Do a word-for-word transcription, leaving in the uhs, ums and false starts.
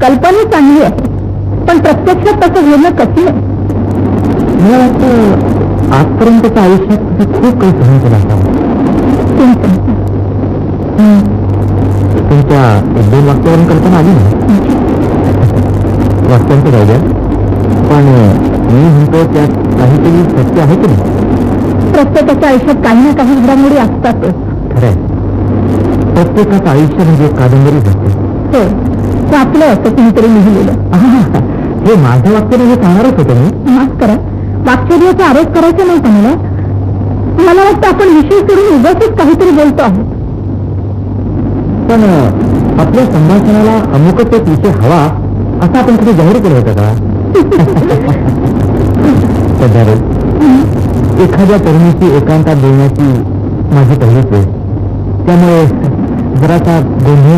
कल्पना चांगली आहे, पण प्रत्यक्षात तसं घडणं कठीण आहे. मला वाटतं आजपर्यंतच्या आयुष्यात तुझं खूप काही सहन केलं असावं. तुमच्या एक दोन वाक्यावरून कल्पना आली ना, वाक्यांचं जाऊ द्या, पण मी म्हणतो त्यात काहीतरी सत्य आहे की नाही? प्रत्येकाच्या आयुष्यात काही ना काही घडामोडी असतातच. खरंय, प्रत्येकाचं आयुष्य म्हणजे कादंबरीच असते. हो, वाचलं असं कुणीतरी लिहिलेलं. हे माझ्या वाक्याने हे सांगणारच होतं मी. माफ करा, वाक्चर्याचा आरोप करायचा नव्हता मला. मला वाटतं आपण विषय सोडून उगाचच काहीतरी बोलतो आहोत. पण आपल्या संभाषणाला अमुकच एक विषय हवा असं आपण कधी जाहीर केलं होतं का? सध्या एखाद्या तरुणीची एकांतात बोलण्याची माझी पहिलीच वेळ, त्यामुळे जरासा गोंधळ